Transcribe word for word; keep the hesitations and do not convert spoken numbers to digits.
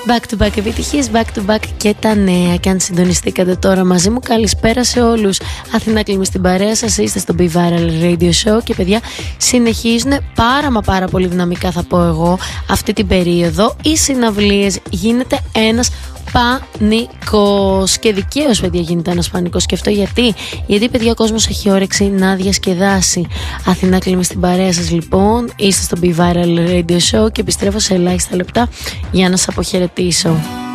Back to back επιτυχίες, back to back και τα νέα. Και αν συντονιστήκατε τώρα μαζί μου, καλησπέρα σε όλους. Αθηνά Κλίμη στην παρέα σας, είστε στο Be Viral Radio Show. Και παιδιά, συνεχίζουν πάρα μα πάρα πολύ δυναμικά, θα πω εγώ, αυτή την περίοδο. Οι συναυλίες, γίνεται ένας πανικός. Και δικαίως, παιδιά, γίνεται ένας πανικός. Και αυτό γιατί, γιατί παιδιά, ο κόσμος έχει όρεξη να διασκεδάσει. Αθηνά Κλίμη στην παρέα σας, λοιπόν. Είστε στο Be Viral Radio Show και επιστρέφω σε ελάχιστα λεπτά για να σας αποχαιρετήσω.